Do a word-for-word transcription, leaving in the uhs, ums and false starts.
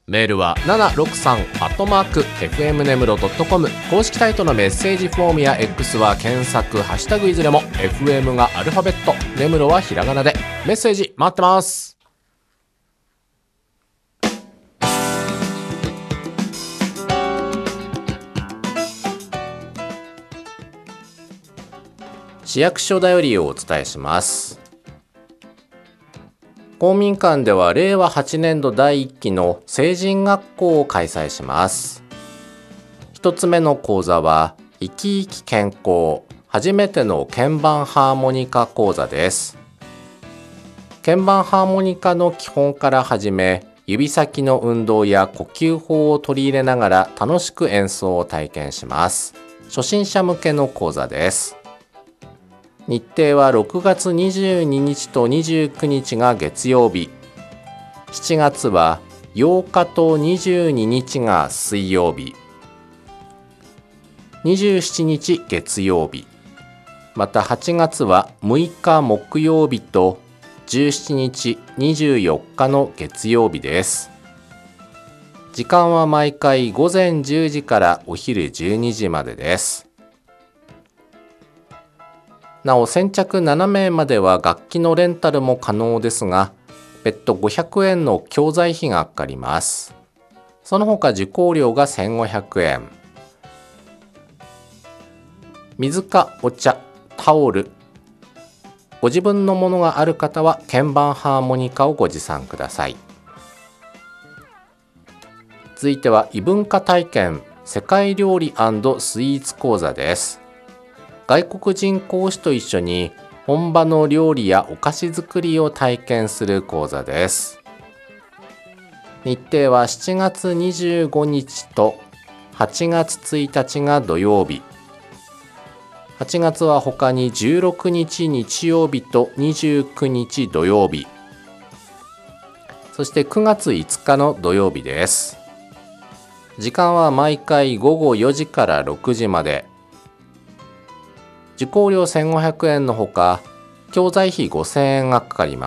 メールはななろくさんアットマーク エフエム ネムロ ドットコム、 公式サイトのメッセージフォームや X は検索ハッシュタグいずれも エフエム がアルファベット、ネムロはひらがなで。メッセージ待ってます。市役所だよりをお伝えします。公民館ではれいわはちねんどだいいっきの成人学校を開催します。一つ目の講座は生き生き健康、初めての鍵盤ハーモニカ講座です。鍵盤ハーモニカの基本から始め、指先の運動や呼吸法を取り入れながら楽しく演奏を体験します。初心者向けの講座です。日程はろくがつにじゅうににちとにじゅうくにちが月曜日、しちがつはようかとにじゅうににちが水曜日、にじゅうしちにち月曜日、またはちがつはむいか木曜日とじゅうしちにちにじゅうよっかの月曜日です。時間は毎回ごぜんじゅうじからお昼じゅうにじまでです。なお先着ななめいまでは楽器のレンタルも可能ですが、別途ごひゃくえんの教材費がかかります。その他受講料がせんごひゃくえん。水かお茶、タオル、ご自分のものがある方は鍵盤ハーモニカをご持参ください。続いては異文化体験世界料理&スイーツ講座です。外国人講師と一緒に本場の料理やお菓子作りを体験する講座です。日程はしちがつにじゅうごにちとはちがつついたちが土曜日、はちがつは他にじゅうろくにち日曜日とにじゅうくにち土曜日、そしてくがついつかの土曜日です。時間は毎回ごごよじからろくじまで。受講料せんごひゃくえんのほか、教材費ごせんえんがかかります。